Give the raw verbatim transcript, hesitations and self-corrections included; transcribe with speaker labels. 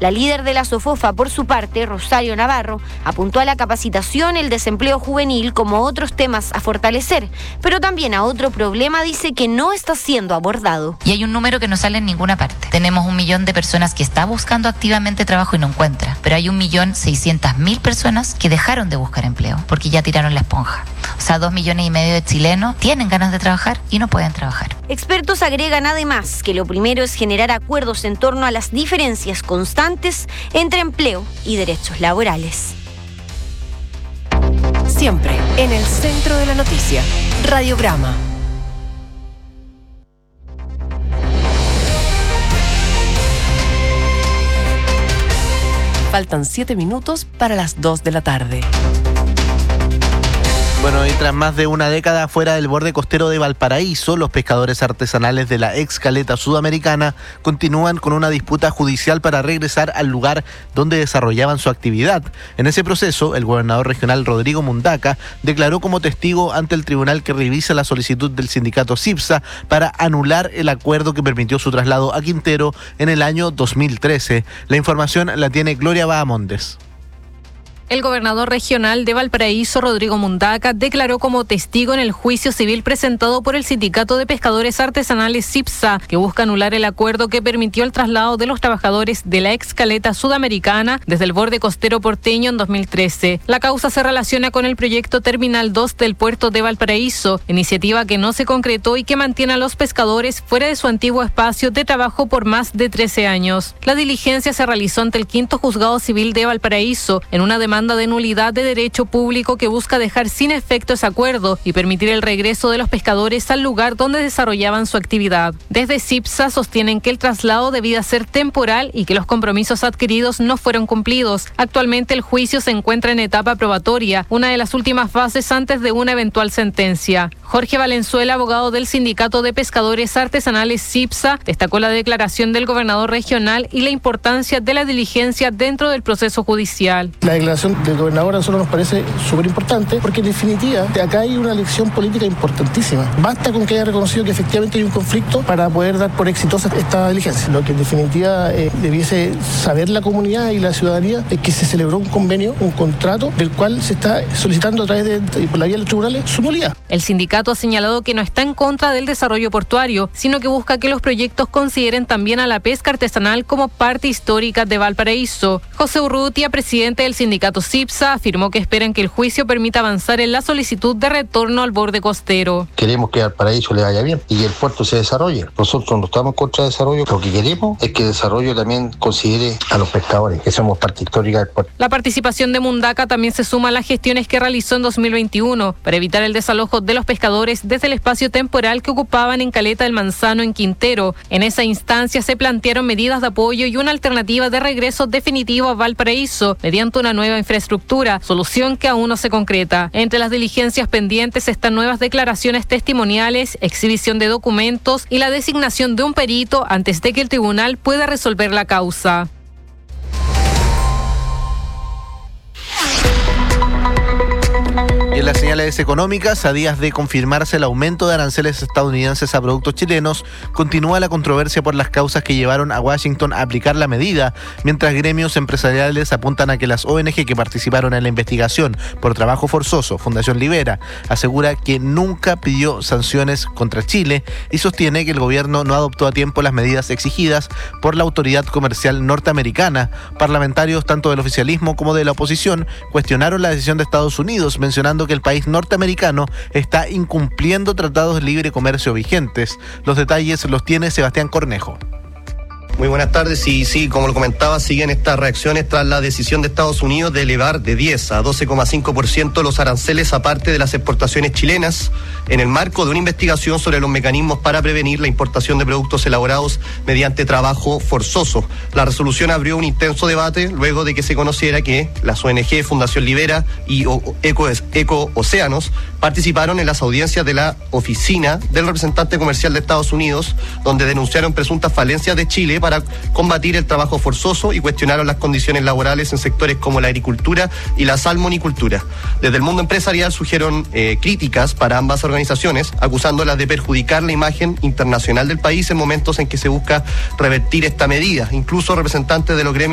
Speaker 1: La líder de la SOFOFA, por su parte, Rosario Navarro, apuntó a la capacitación y el desempleo juvenil como otros temas a fortalecer, pero también a otro problema dice que no está siendo abordado.
Speaker 2: Y hay un número que no sale en ninguna parte. Tenemos un millón de personas que está buscando activamente trabajo y no encuentra, pero hay un millón seiscientas mil personas que dejaron de buscar empleo porque ya tiraron la esponja. O sea, dos millones y medio de chilenos tienen ganas de trabajar y no pueden trabajar.
Speaker 1: Expertos agregan además que lo primero es generar acuerdos en torno a las diferencias constantes entre empleo y derechos laborales.
Speaker 3: Siempre en el centro de la noticia, Radiograma. Faltan siete minutos para las dos de la tarde.
Speaker 4: Bueno, y tras más de una década fuera del borde costero de Valparaíso, los pescadores artesanales de la ex caleta sudamericana continúan con una disputa judicial para regresar al lugar donde desarrollaban su actividad. En ese proceso, el gobernador regional Rodrigo Mundaca declaró como testigo ante el tribunal que revisa la solicitud del sindicato CIPSA para anular el acuerdo que permitió su traslado a Quintero en el año dos mil trece. La información la tiene Gloria Bahamondes.
Speaker 5: El gobernador regional de Valparaíso, Rodrigo Mundaca, declaró como testigo en el juicio civil presentado por el Sindicato de Pescadores Artesanales CIPSA, que busca anular el acuerdo que permitió el traslado de los trabajadores de la ex caleta sudamericana desde el borde costero porteño en dos mil trece. La causa se relaciona con el proyecto Terminal dos del puerto de Valparaíso, iniciativa que no se concretó y que mantiene a los pescadores fuera de su antiguo espacio de trabajo por más de trece años. La diligencia se realizó ante el Quinto Juzgado Civil de Valparaíso en una demanda de nulidad de derecho público que busca dejar sin efecto ese acuerdo y permitir el regreso de los pescadores al lugar donde desarrollaban su actividad. Desde CIPSA sostienen que el traslado debía ser temporal y que los compromisos adquiridos no fueron cumplidos. Actualmente el juicio se encuentra en etapa probatoria, una de las últimas fases antes de una eventual sentencia. Jorge Valenzuela, abogado del Sindicato de Pescadores Artesanales CIPSA, destacó la declaración del gobernador regional y la importancia de la diligencia dentro del proceso judicial.
Speaker 6: La declaración del gobernador a nosotros nos parece súper importante porque en definitiva de acá hay una lección política importantísima. Basta con que haya reconocido que efectivamente hay un conflicto para poder dar por exitosa esta diligencia. Lo que en definitiva eh, debiese saber la comunidad y la ciudadanía es que se celebró un convenio, un contrato del cual se está solicitando a través de, de por la vía de los tribunales su nulidad.
Speaker 5: El sindicato ha señalado que no está en contra del desarrollo portuario, sino que busca que los proyectos consideren también a la pesca artesanal como parte histórica de Valparaíso. José Urrutia, presidente del sindicato CIPSA, afirmó que esperan que el juicio permita avanzar en la solicitud de retorno al borde costero.
Speaker 7: Queremos que al paraíso le vaya bien y que el puerto se desarrolle. Nosotros no estamos contra el desarrollo, lo que queremos es que el desarrollo también considere a los pescadores, que somos parte histórica del puerto.
Speaker 5: La participación de Mundaca también se suma a las gestiones que realizó en dos mil veintiuno para evitar el desalojo de los pescadores desde el espacio temporal que ocupaban en Caleta del Manzano en Quintero. En esa instancia se plantearon medidas de apoyo y una alternativa de regreso definitivo a Valparaíso mediante una nueva infraestructura, solución que aún no se concreta. Entre las diligencias pendientes están nuevas declaraciones testimoniales, exhibición de documentos y la designación de un perito antes de que el tribunal pueda resolver la causa.
Speaker 4: Y en las señales económicas, a días de confirmarse el aumento de aranceles estadounidenses a productos chilenos, continúa la controversia por las causas que llevaron a Washington a aplicar la medida, mientras gremios empresariales apuntan a que las O N G que participaron en la investigación por trabajo forzoso, Fundación Libera, asegura que nunca pidió sanciones contra Chile y sostiene que el gobierno no adoptó a tiempo las medidas exigidas por la autoridad comercial norteamericana. Parlamentarios tanto del oficialismo como de la oposición cuestionaron la decisión de Estados Unidos, mencionando que el país norteamericano está incumpliendo tratados de libre comercio vigentes. Los detalles los tiene Sebastián Cornejo.
Speaker 8: Muy buenas tardes. Y sí, como lo comentaba, siguen estas reacciones tras la decisión de Estados Unidos de elevar de diez a doce coma cinco por ciento los aranceles aparte de las exportaciones chilenas en el marco de una investigación sobre los mecanismos para prevenir la importación de productos elaborados mediante trabajo forzoso. La resolución abrió un intenso debate luego de que se conociera que las O N G Fundación Libera y Eco, Eco Océanos participaron en las audiencias de la oficina del representante comercial de Estados Unidos, donde denunciaron presuntas falencias de Chile para combatir el trabajo forzoso y cuestionaron las condiciones laborales en sectores como la agricultura y la salmonicultura. Desde el mundo empresarial surgieron eh, críticas para ambas organizaciones, acusándolas de perjudicar la imagen internacional del país en momentos en que se busca revertir esta medida. Incluso representantes de los gremios